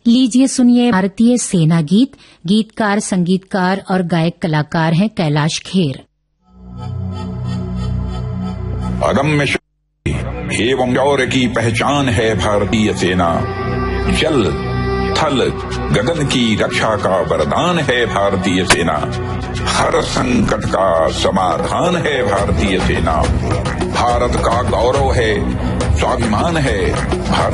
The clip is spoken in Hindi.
लीजिए सुनिए भारतीय सेना गीत। गीतकार, संगीतकार और गायक कलाकार हैं कैलाश खेर। अदम्य शक्ति एवं शौर्य की पहचान है भारतीय सेना। जल थल गगन की रक्षा का वरदान है भारतीय सेना। हर संकट का समाधान है भारतीय सेना। भारत का गौरव है, स्वाभिमान है। भारत